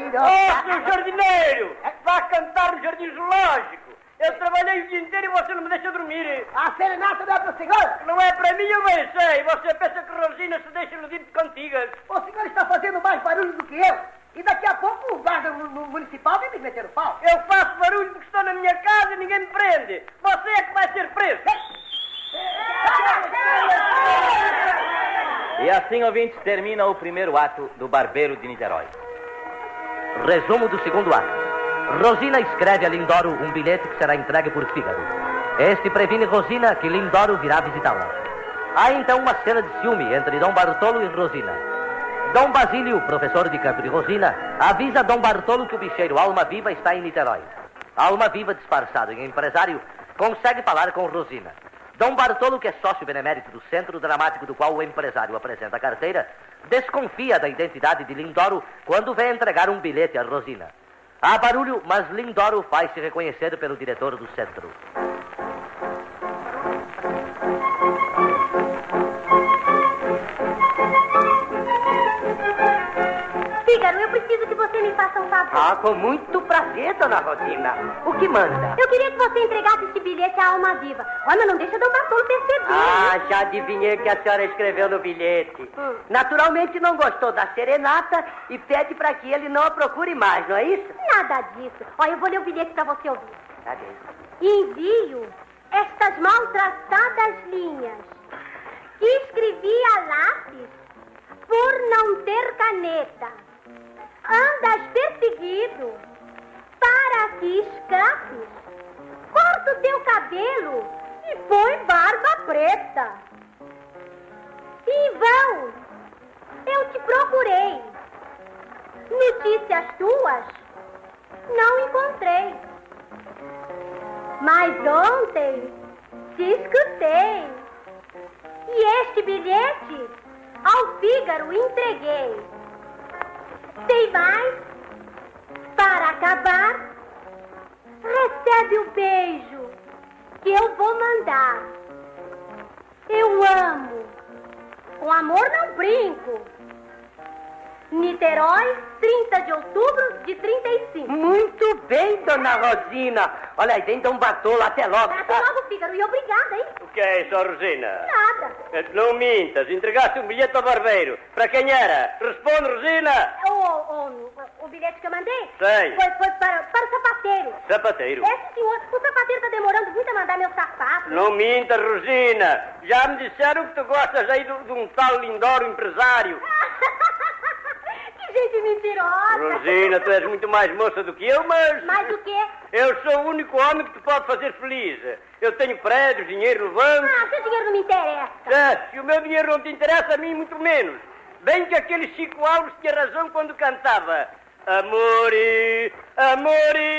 filho. Seu jardineiro! Vá cantar no jardim zoológico. Eu trabalhei o dia inteiro e você não me deixa dormir. A serenata não é para o senhor? Não é para mim, eu bem sei. Você pensa que Rosina se deixa iludir de cantigas. O senhor está fazendo mais barulho do que eu. E daqui a pouco o guarda municipal vem me meter o pau. Eu faço barulho porque estou na minha casa e ninguém me prende. Você é que vai ser preso. E assim, ouvintes, termina o primeiro ato do Barbeiro de Niterói. Resumo do segundo ato. Rosina escreve a Lindoro um bilhete que será entregue por Fígaro. Este previne Rosina que Lindoro virá visitá-la. Há então uma cena de ciúme entre Dom Bartolo e Rosina. Dom Basílio, professor de canto de Rosina, avisa Dom Bartolo que o bicheiro Alma Viva está em Niterói. Alma Viva, disfarçado em empresário, consegue falar com Rosina. Dom Bartolo, que é sócio benemérito do centro dramático do qual o empresário apresenta a carteira, desconfia da identidade de Lindoro quando vem entregar um bilhete a Rosina. Há barulho, mas Lindoro faz-se reconhecer pelo diretor do centro. Fígaro, eu preciso que você me faça um favor. Com muito prazer, dona Rosina. O que manda? Eu queria que você entregasse este bilhete à Alma Viva. Olha, não deixa Dom Bartolo perceber. Já adivinhei que a senhora escreveu no bilhete. Naturalmente não gostou da serenata e pede para que ele não a procure mais, não é isso? Nada disso. Olha, eu vou ler o bilhete para você ouvir. Cadê? Envio estas maltratadas linhas que escrevi a lápis por não ter caneta. Andas perseguido para que escapes. Corta o teu cabelo e põe barba preta. Em vão, eu te procurei. Notícias tuas não encontrei. Mas ontem te escutei. E este bilhete ao Fígaro entreguei. Sei mais, para acabar, recebe o beijo que eu vou mandar. Eu amo, com amor não brinco. Niterói, 30 de outubro de 35. Muito bem, dona Rosina. Olha aí, vem Dom Bartolo, até logo. Até logo, Fígaro, e obrigada, hein? O que é isso, Rosina? Nada. Não mintas, entregaste um bilhete ao barbeiro. Para quem era? Responde, Rosina. O bilhete que eu mandei? Sei. Foi para o sapateiro. Sapateiro. Esse senhor, o sapateiro está demorando muito a mandar meu sapato. Não mintas, Rosina. Já me disseram que tu gostas aí de um tal Lindoro empresário. Que gente mentirosa. Rosina, tu és muito mais moça do que eu, mas... Mais do que? Eu sou o único homem que te pode fazer feliz. Eu tenho prédios, dinheiro levante. Seu dinheiro não me interessa. Se o meu dinheiro não te interessa, a mim muito menos. Bem que aquele Chico Alves tinha razão quando cantava. Amore, amore.